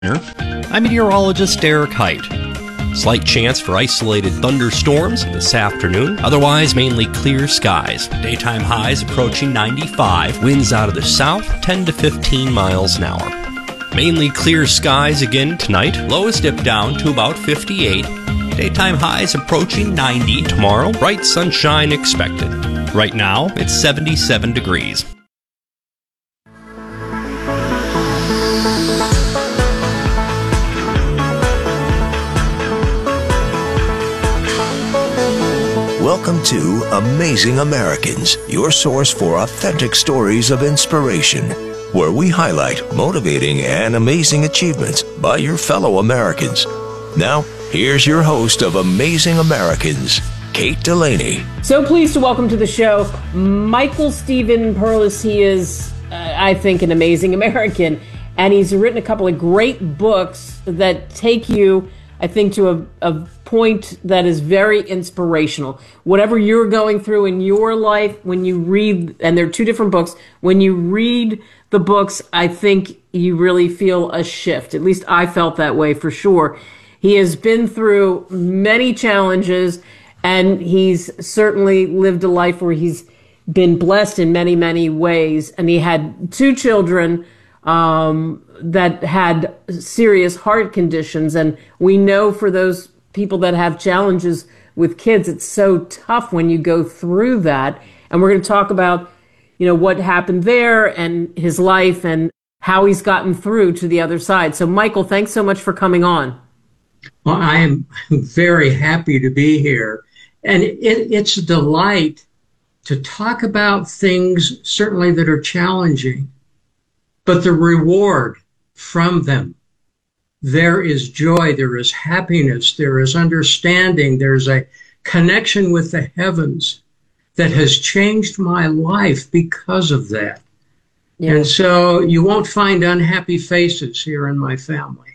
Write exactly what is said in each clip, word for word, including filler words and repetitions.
I'm meteorologist Derek Height. Slight chance for isolated thunderstorms this afternoon. Otherwise, mainly clear skies. Daytime highs approaching ninety-five. Winds out of the south, ten to fifteen miles an hour. Mainly clear skies again tonight. Lows dip down to about fifty-eight. Daytime highs approaching ninety tomorrow. Bright sunshine expected. Right now, it's seventy-seven degrees. Welcome to Amazing Americans, your source for authentic stories of inspiration, where we highlight motivating and amazing achievements by your fellow Americans. Now, here's your host of Amazing Americans, Kate Delaney. So pleased to welcome to the show Michael Stephen Perlis. He is, uh, I think, an amazing American, and he's written a couple of great books that take you, I think, to a, a point that is very inspirational. Whatever you're going through in your life, when you read, and they're two different books, when you read the books, I think you really feel a shift. At least I felt that way for sure. He has been through many challenges, and he's certainly lived a life where he's been blessed in many, many ways. And he had two children um, that had serious heart conditions. And we know for those people that have challenges with kids, it's so tough when you go through that. And we're going to talk about, you know, what happened there and his life and how he's gotten through to the other side. So, Michael, thanks so much for coming on. Well, I am very happy to be here. And it, it's a delight to talk about things, certainly, that are challenging, but the reward from them. There is joy, there is happiness, there is understanding, there's a connection with the heavens that has changed my life because of that. Yeah. And so you won't find unhappy faces here in my family.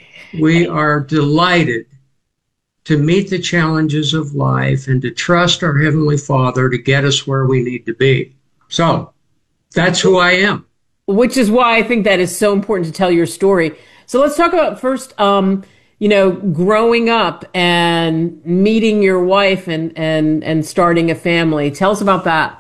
We are delighted to meet the challenges of life and to trust our Heavenly Father to get us where we need to be. So that's who I am. Which is why I think that is so important to tell your story. So let's talk about first, um, you know, growing up and meeting your wife and, and, and starting a family. Tell us about that.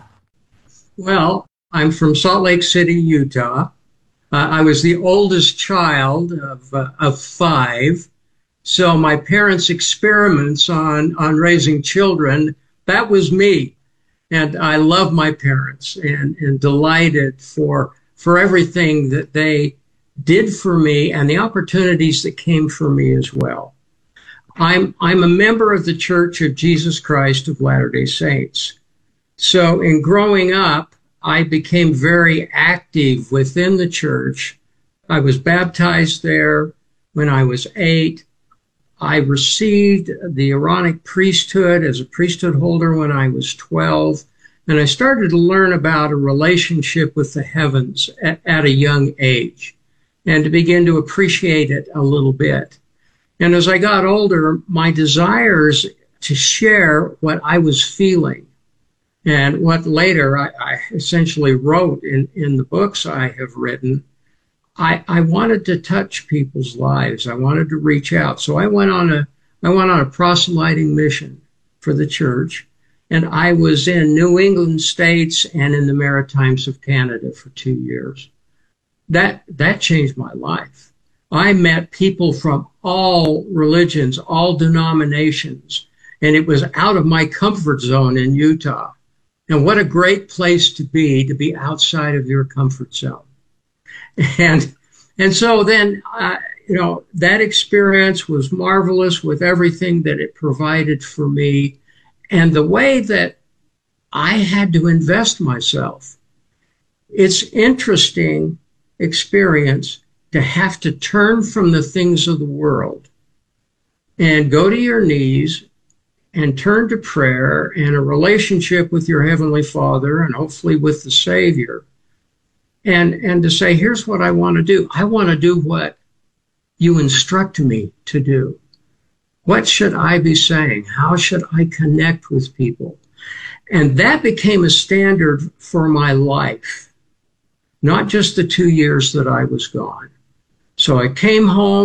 Well, I'm from Salt Lake City, Utah. Uh, I was the oldest child of, uh, of five. So my parents' experiments on, on raising children, that was me. And I love my parents and, and delighted for, for everything that they did for me and the opportunities that came for me as well. I'm, I'm a member of the Church of Jesus Christ of Latter-day Saints. So in growing up, I became very active within the church. I was baptized there when I was eight. I received the Aaronic priesthood as a priesthood holder when I was twelve. And I started to learn about a relationship with the heavens at, at a young age, and to begin to appreciate it a little bit. And as I got older, my desires to share what I was feeling and what later I, I essentially wrote in, in the books I have written, I, I wanted to touch people's lives. I wanted to reach out. So I went on a, I went on a proselyting mission for the church, and I was in New England states and in the Maritimes of Canada for two years. That, that changed my life. I met people from all religions, all denominations, and it was out of my comfort zone in Utah. And what a great place to be, to be outside of your comfort zone. And, and so then, uh, you know, that experience was marvelous with everything that it provided for me and the way that I had to invest myself. It's interesting experience to have to turn from the things of the world and go to your knees and turn to prayer and a relationship with your Heavenly Father and hopefully with the Savior, and, and to say, here's what I want to do. I want to do what you instruct me to do. What should I be saying? How should I connect with people? And that became a standard for my life. Not just the two years that I was gone, So I came home.